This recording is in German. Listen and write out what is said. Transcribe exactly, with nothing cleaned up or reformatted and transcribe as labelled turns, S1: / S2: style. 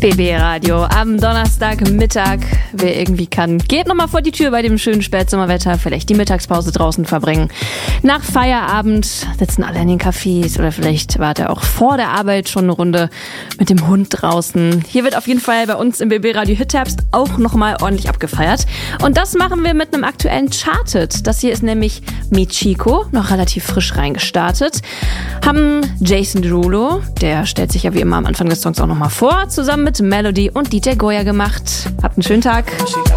S1: B B Radio am Donnerstagmittag. Wer irgendwie kann, geht nochmal vor die Tür bei dem schönen Spätsommerwetter. Vielleicht die Mittagspause draußen verbringen. Nach Feierabend sitzen alle in den Cafés oder vielleicht wart ihr auch vor der Arbeit schon eine Runde mit dem Hund draußen. Hier wird auf jeden Fall bei uns im B B Radio Hit-Herbst auch nochmal ordentlich abgefeiert. Und das machen wir mit einem aktuellen Charted. Das hier ist nämlich Michiko, noch relativ frisch reingestartet. Haben Jason Derulo, der stellt sich ja wie immer am Anfang des Songs auch nochmal vor, zusammen mit Melody und D J Goya gemacht. Habt einen schönen Tag.